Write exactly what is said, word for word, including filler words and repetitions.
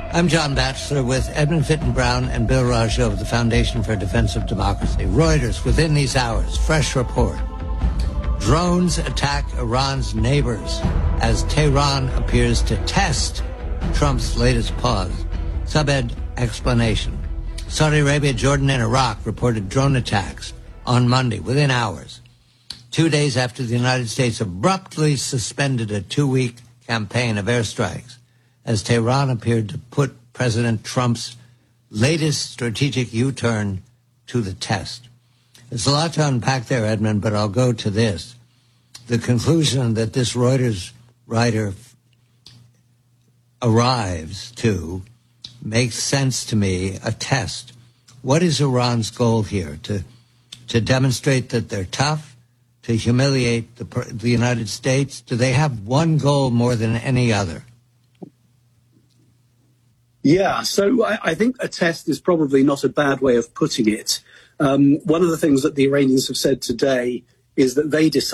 I'm John Batchelor with Edmund Fitton Brown and Bill Rajo of the Foundation for Defense of Democracy. Reuters, within these hours, fresh report. Drones attack Iran's neighbors as Tehran appears to test Trump's latest pause. Subed explanation. Saudi Arabia, Jordan, and Iraq reported drone attacks on Monday, within hours, two days after the United States abruptly suspended a two-week campaign of airstrikes, as Tehran appeared to put President Trump's latest strategic U-turn to the test. There's a lot to unpack there, Edmund, but I'll go to this. The conclusion that this Reuters writer arrives to makes sense to me, a test. What is Iran's goal here? To, to demonstrate that they're tough? To humiliate the, the United States? Do they have one goal more than any other? Yeah, so I, I think a test is probably not a bad way of putting it. Um, one of the things that the Iranians have said today is that they decide